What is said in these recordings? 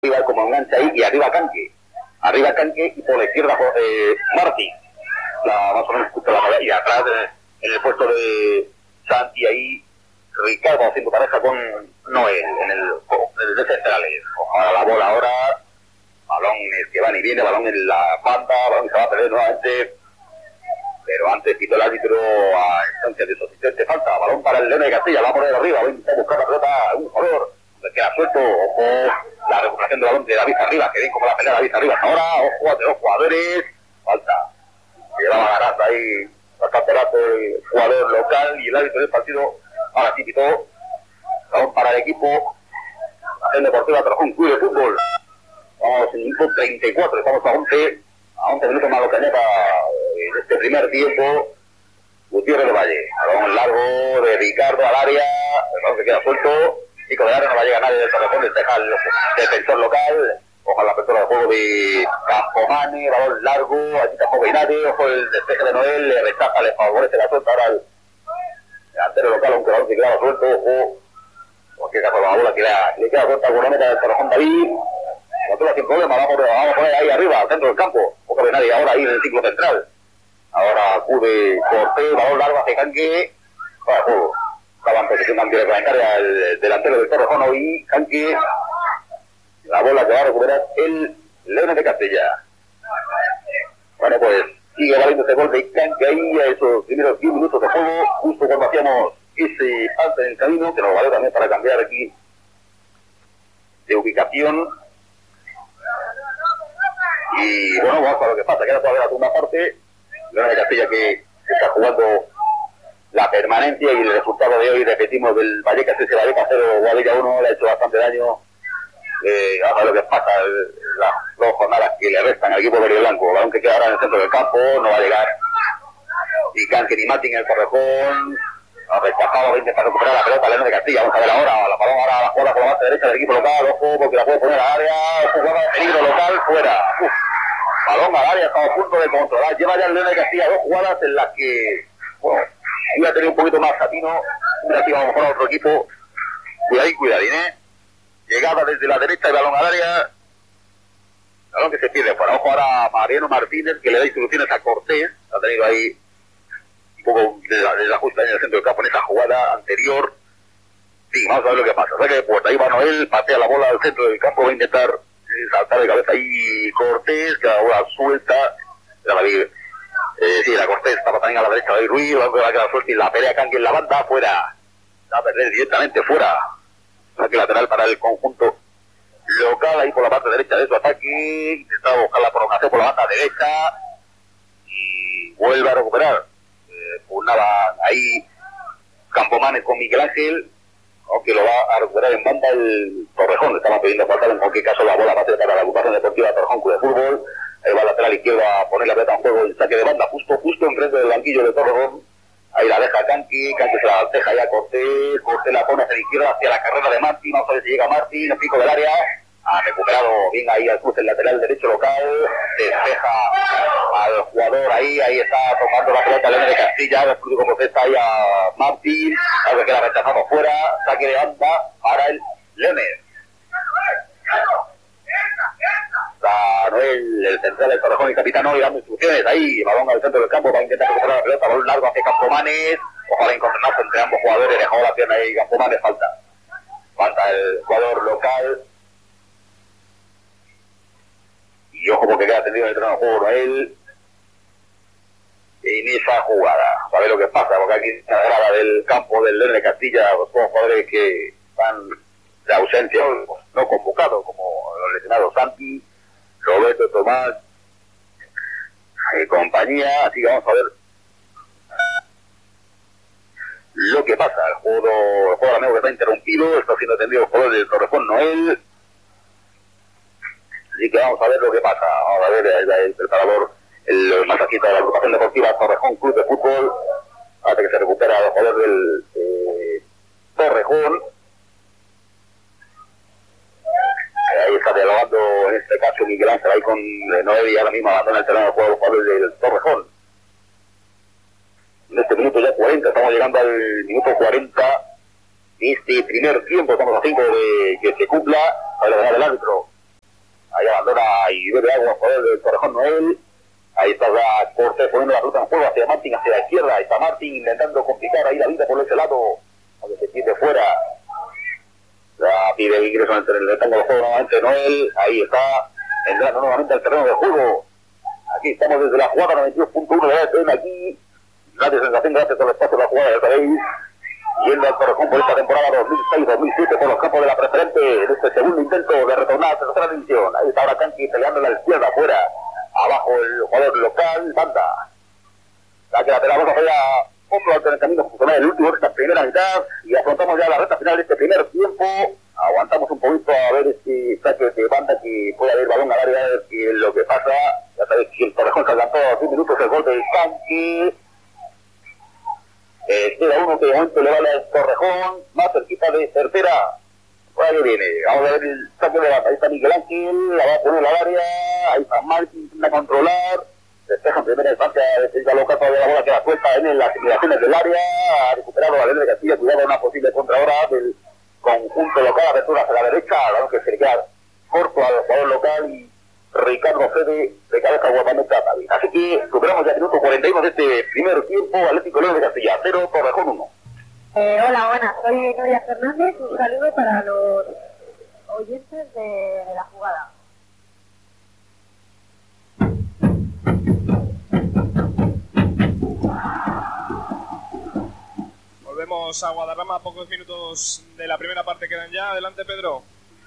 arriba como engancha ahí y arriba Canque y por la izquierda Martí, más o menos justo la medalla, y atrás en el puesto de Santi ahí Ricardo haciendo pareja con Noel en el de centrales. Ojalá la bola ahora, balones que van y viene, balón en la banda, balón que se va a perder nuevamente, pero antes quitó el árbitro a instancia de su asistente. Falta, balón para el León de Castilla, va a poner arriba, va a intentar buscar la pelota, un jugador le queda suelto. Ojo, la recuperación de balón de David Arriba, que bien como la pelea David Arriba ahora. Ojo de los jugadores, falta, llevaba ganando ahí bastante rato el jugador local, y el árbitro del partido ahora sí quitó balón para el equipo Acción Deportiva Torrejón Club de Fútbol. Vamos en minuto 34, estamos a 11 minutos más lo que añada en este primer tiempo. Gutiérrez de Valle, balón largo de Ricardo al área, el balón que queda suelto, Chico de área, no va a llegar nadie del Torrejón, despeja el defensor local. Ojalá la apertura de juego de Campomane, balón largo, aquí tampoco hay nadie, ojo el despeje de Noel, le rechaza, le favorece la suelta ahora al delantero local, aunque el balón se queda suelto. Ojo, en cualquier caso la bola que le queda suelta al guardameta del Torrejón David. Nosotros sin problema, vamos a poner ahí arriba, al centro del campo, poco de nadie ahora ahí en el ciclo central. Ahora acude Cortés, balón largo hacia Canque, para juego. Estaba en posición antirreglamentaria el delantero del Torrejón y Canque. La bola que va a recuperar el León de Castilla. Bueno, pues sigue valiendo este gol de Canque ahí a esos primeros 10 minutos de juego, justo cuando hacíamos ese alto en el camino, que nos vale también para cambiar aquí de ubicación. Y bueno, vamos a lo que pasa, queda todavía la segunda parte. León de Castilla que está jugando la permanencia, y el resultado de hoy, repetimos, del Vallecas ese Vallecas 0, Guadilla 1, le ha hecho bastante daño. Vamos a ver lo que pasa, las 2 jornadas que le restan al equipo verde y blanco. Balón que queda ahora en el centro del campo, no va a llegar ni Canque ni Martín en el Torrejón. Ha rechazado, va a intentar recuperar la pelota León de Castilla. Vamos a ver ahora, la balón ahora la juega por la base derecha del equipo local. Ojo, porque la puede poner al área, jugada de peligro local, fuera. Balón al área, estamos a punto de controlar. Lleva ya el León de Castilla 2 jugadas en las que, bueno, iba a tener un poquito más Satino, hubiera sido a lo mejor a otro equipo. Cuidadín, llegada desde la derecha y balón al área, balón que se pierde fuera. Ojo ahora Mariano Martínez, que le da instrucciones a Cortés, ha tenido ahí un poco de ajuste en el centro del campo en esa jugada anterior. Sí, vamos a ver lo que pasa. Saque de puerta, ahí va Noel, patea la bola al centro del campo, va a intentar saltar de cabeza ahí Cortés, que la bola suelta, sí, la Cortés estaba también a la derecha de Ruiz, va a quedar suelta y la pelea Canque en la banda, fuera, va a perder directamente fuera. Saque lateral para el conjunto local, ahí por la parte derecha de su ataque, intentaba buscar la prolongación por la banda derecha y vuelve a recuperar. Pugnaban ahí Campomanes con Miguel Ángel, aunque lo va a recuperar en banda el Torrejón. Estaba pidiendo falta, en cualquier caso la bola va a ser para la agrupación deportiva Torrejón Club de Fútbol. Ahí va el lateral izquierdo a poner la pelota en juego, el saque de banda justo enfrente del banquillo de Torrejón. Ahí la deja Canque se la deja ya Cortés la pone hacia la izquierda, hacia la carrera de Martín. Vamos a ver si llega Martín, el pico del área, ha recuperado bien ahí al cruce el lateral derecho local, despeja al jugador ahí está tomando la pelota León de Castilla, el cruce como está ahí a Martín, algo que la rechazamos fuera, saque de banda para el Leones. Noel, el central del Torrejón y capitán hoy dando instrucciones ahí, balón al centro del campo, va a intentar recuperar la pelota, balón largo hacia Campomanes, ojalá encontrarse entre ambos jugadores, dejó la pierna ahí Campomanes, falta el jugador local, y ojo porque queda tendido en el terreno de juego Noel en esa jugada. A ver lo que pasa, porque aquí en la grada del campo del León de Castilla, los jugadores que están de ausencia, pues, no convocados, como los lesionados Santi, Roberto, Tomás y compañía. Así que vamos a ver lo que pasa. El juego amigo que está interrumpido, está siendo atendido el jugador del Torrejón Noel. Así que vamos a ver lo que pasa. Vamos a ver el preparador, el masajista de la agrupación deportiva Torrejón Club de Fútbol, hasta que se recupera el jugador del Torrejón. Ahí está dialogando en este caso Miguel Ángel ahí con Noel, y ahora mismo abandona el terreno de juego los jugadores del Torrejón. En este minuto ya 40, estamos llegando al minuto 40 de este primer tiempo, estamos a 5 de que se cumpla. A ver, el árbitro y bebe agua por el Torrejón Noel. Ahí está ya Cortés poniendo la ruta en juego hacia Martín, hacia la izquierda. Ahí está Martín intentando complicar ahí la vida por ese lado, donde se tiende fuera. Ya pide el ingreso entre el rectángulo de juego nuevamente Noel. Ahí está entrando nuevamente al terreno de juego. Aquí estamos desde la jugada 92.1 de la ESPN aquí. Nadie sensación, gracias por el espacio de la jugada, ya sabéis. Yendo al Torrejón por esta temporada 2006-2007 por los campos de la preferente en este segundo intento de retornar a la tercera división. Ahí está ahora Canqui peleando en la izquierda afuera. Abajo el jugador local, Banda. La que lateral vamos a ver otro alto en el camino funcional el último de esta primera mitad y afrontamos ya la recta final de este primer tiempo. Aguantamos un poquito a ver este saque de Banda que puede haber balón al área, a ver qué es lo que pasa. Ya sabéis que el Torrejón se adelantó a 10 minutos el gol de Canqui. Queda uno que de momento le vale al Torrejón, más cerquita de tercera. Por ahí viene, vamos a ver el saque de Banda. Ahí está Miguel Ángel, la va a poner al área. Ahí está Martín, intenta controlar. Despeja en primera instancia, desde local todavía la bola queda suelta en las simulaciones del área. Ha recuperado la Ley de Castilla, cuidado una posible contra ahora del conjunto local, apertura hacia la derecha, la que se le queda corto al jugador local y Ricardo Fede de cabeza guapamente a David. Así que superamos ya el minuto 41 de este primer tiempo. Atlético León de Castilla 0, Torrejón 1. Hola, buenas, soy Noria Fernández. Un saludo para los oyentes de la jugada. Volvemos a Guadarrama, pocos minutos de la primera parte quedan ya. Adelante, Pedro.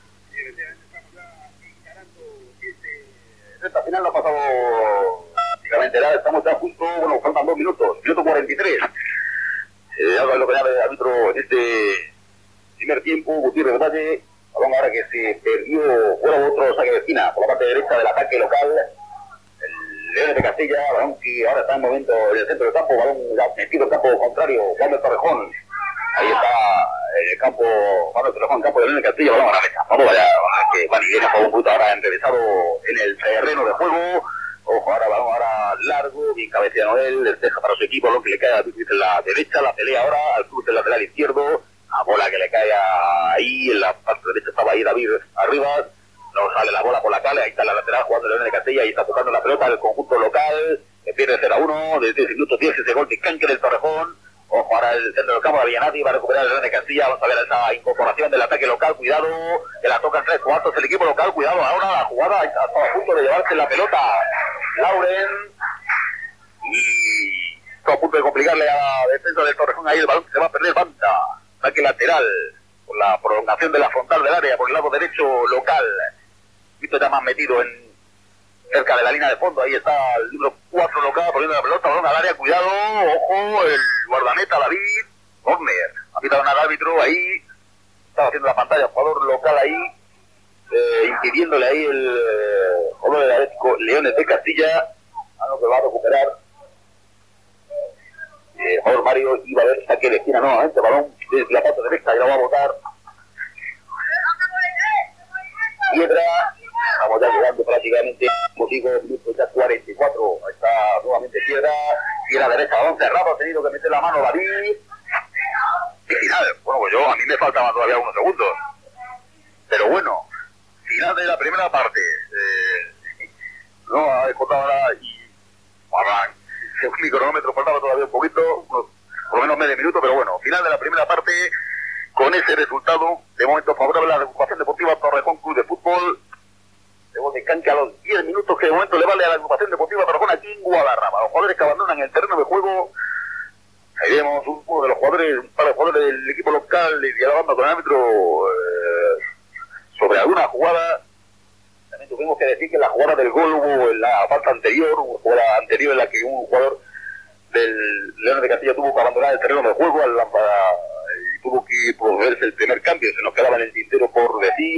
Esta final no ha pasado prácticamente nada, estamos ya a punto, bueno, faltan 2 minutos, minuto 43. Algo lo que llama el árbitro en este primer tiempo, Gutiérrez Valle, balón ahora que se perdió, fuera otro saque de esquina por la parte derecha del ataque local, el León de Castilla, balón que ahora está en momento en el centro del campo, balón metido en campo contrario, Juan del Torrejón. Ahí está el campo, Juan del Torrejón, campo de León de Castilla, balón a la mesa. Vamos allá, que Juan y viene a un punto ahora enrevesado en el terreno de juego. Ojo, ahora balón ahora largo, bien cabecea Noel, despeja para su equipo, lo que le cae a Luis en la derecha, la pelea ahora al cruce del lateral izquierdo, a bola que le cae ahí, en la parte derecha estaba ahí David arriba, no sale la bola por la calle, ahí está la lateral jugando León de Castilla y está tocando la pelota del conjunto local, que pierde 0-1, desde el minuto 10 ese gol de Canque del Torrejón. Ojo, ahora el centro del campo de Villanati va a recuperar el León de Castilla. Vamos a ver esa incorporación del ataque local. Cuidado, que la tocan 3 cuartos el equipo local. Cuidado, ahora la jugada está a punto de llevarse la pelota Lauren. Y está a punto de complicarle a la defensa del Torrejón. Ahí el balón se va a perder. Banda, ataque lateral, con la prolongación de la frontal del área por el lado derecho local. Visto ya más metido en cerca de la línea de fondo, ahí está el número 4 local poniendo la pelota, balón al área, cuidado, ojo, el guardameta David, corner, ha pitado al árbitro ahí, estaba haciendo la pantalla, jugador local ahí, impidiéndole ahí el jugador del Atlético Leones de Castilla, a lo que va a recuperar, el jugador Mario iba a ver saque de esquina nuevamente, balón desde la parte derecha, y la va a botar, Piedra. Estamos ya llegando prácticamente, como digo, minutos ya 44. Ahí está nuevamente Piedra. Y a la derecha, balón cerrado, ha tenido que meter la mano David. Y final, bueno, pues a mí me faltaban todavía unos segundos. Pero bueno, final de la primera parte. No, ha descontado ahora y para según mi cronómetro faltaba todavía un poquito, por lo menos medio minuto, pero bueno, final de la primera parte con ese resultado, de momento favorable a la agrupación deportiva Torrejón Club de Fútbol. Luego de Canque a los 10 minutos que de momento le vale a la agrupación deportiva Torrejón aquí en Guadarrama. Los jugadores que abandonan el terreno de juego. Ahí vemos uno de los jugadores, un par de jugadores del equipo local y dialogando con el árbitro sobre alguna jugada. También tuvimos que decir que la jugada del gol hubo en la falta anterior, una jugada anterior en la que un jugador del León de Castilla tuvo que abandonar el terreno de juego y tuvo que procederse el primer cambio. Se nos quedaba en el tintero por decir.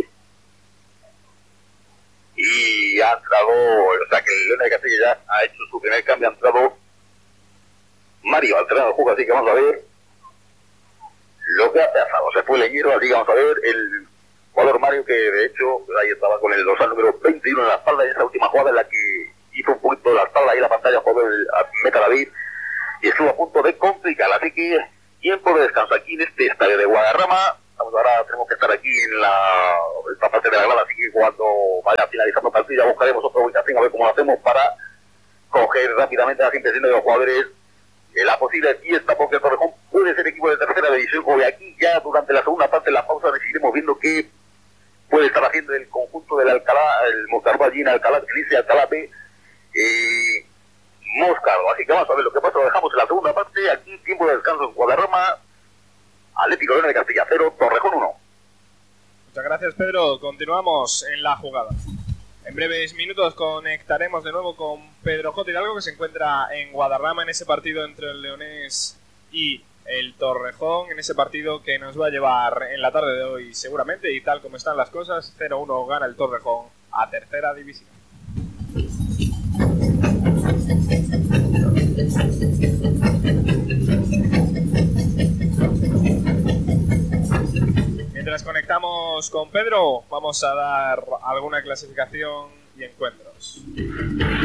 Y ha entrado, o sea que el León de Castilla ya ha hecho su primer cambio, ha entrado Mario al terreno de juego, así que vamos a ver lo que ha pasado. Se fue Leñero, así que vamos a ver el jugador Mario, que de hecho ahí estaba con el dorsal número 21 en la espalda, y esa última jugada en la que hizo un poquito de la espalda ahí en la pantalla, jugador Meta David, y estuvo a punto de complicar, así que tiempo de descanso aquí en este estadio de Guadarrama. Ahora tenemos que estar aquí en esta parte de la grada, así que cuando vaya finalizando el partido ya buscaremos otro rápidamente la gente diciendo de los jugadores la posible fiesta, porque Torrejón puede ser equipo de tercera división, o de aquí ya durante la segunda parte de la pausa decidiremos viendo qué puede estar haciendo el conjunto del Alcalá, el Moscardo allí en Alcalá, en ese Alcalá B, Moscardo. Así que vamos a ver lo que pasa, lo dejamos en la segunda parte, aquí tiempo de descanso en Guadarrama, Atlético León de Castilla 0, Torrejón 1. Muchas gracias, Pedro. Continuamos en la jugada. En breves minutos conectaremos de nuevo con Pedro J. Hidalgo, que se encuentra en Guadarrama en ese partido entre el Leonés y el Torrejón, en ese partido que nos va a llevar en la tarde de hoy seguramente, y tal como están las cosas, 0-1 gana el Torrejón a tercera división. Mientras conectamos con Pedro, vamos a dar alguna clasificación y encuentros.